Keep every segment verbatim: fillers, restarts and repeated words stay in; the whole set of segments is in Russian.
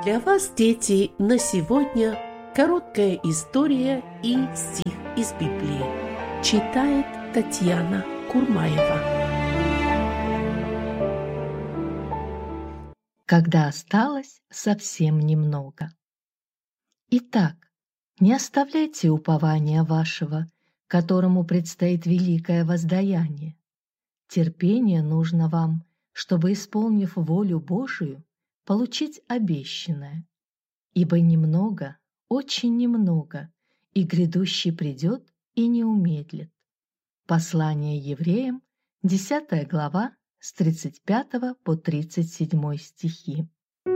Для вас, дети, на сегодня короткая история и стих из Библии. Читает Татьяна Курмаева. Когда осталось совсем немного. Итак, не оставляйте упования вашего, которому предстоит великое воздаяние. Терпение нужно вам, чтобы, исполнив волю Божию, получить обещанное. Ибо немного, очень немного, и грядущий придет и не умедлит. Послание евреям, десятая глава, с тридцать пятого по тридцать седьмой стихи.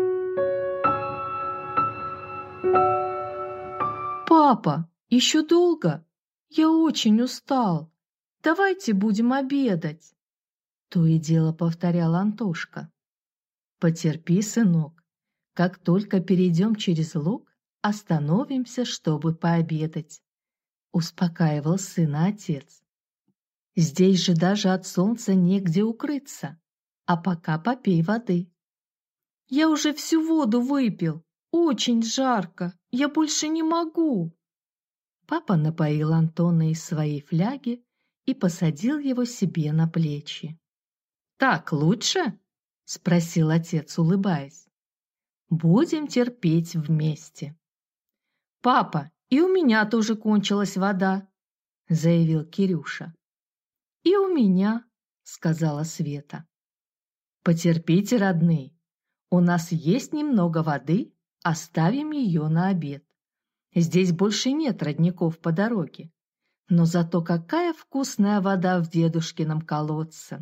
«Папа, еще долго? Я очень устал. Давайте будем обедать!» То и дело повторял Антошка. «Потерпи, сынок. Как только перейдем через луг, остановимся, чтобы пообедать», — успокаивал сына отец. «Здесь же даже от солнца негде укрыться, а пока попей воды». «Я уже всю воду выпил. Очень жарко. Я больше не могу». Папа напоил Антона из своей фляги и посадил его себе на плечи. «Так лучше?» — спросил отец, улыбаясь. «Будем терпеть вместе». «Папа, и у меня тоже кончилась вода», — заявил Кирюша. «И у меня», — сказала Света. «Потерпите, родные. У нас есть немного воды, оставим ее на обед. Здесь больше нет родников по дороге, но зато какая вкусная вода в дедушкином колодце».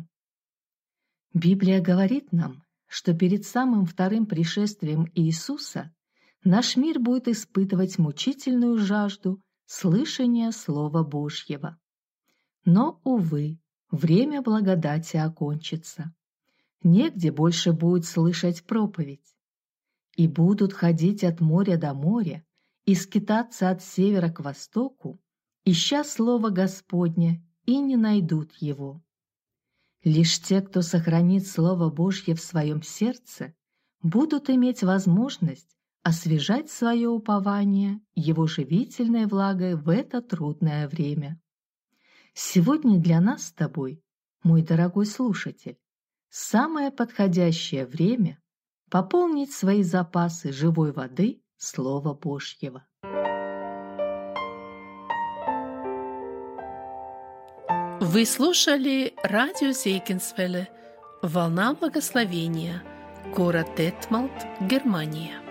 Библия говорит нам, что перед самым вторым пришествием Иисуса наш мир будет испытывать мучительную жажду слышания Слова Божьего. Но, увы, время благодати окончится. Негде больше будет слышать проповедь. И будут ходить от моря до моря и скитаться от севера к востоку, ища Слово Господне, и не найдут его. Лишь те, кто сохранит Слово Божье в своем сердце, будут иметь возможность освежать свое упование его живительной влагой в это трудное время. Сегодня для нас с тобой, мой дорогой слушатель, самое подходящее время пополнить свои запасы живой воды Слова Божьего. Вы слушали радио Зейгенсвелле «Волна благословения», город Детмалт, Германия.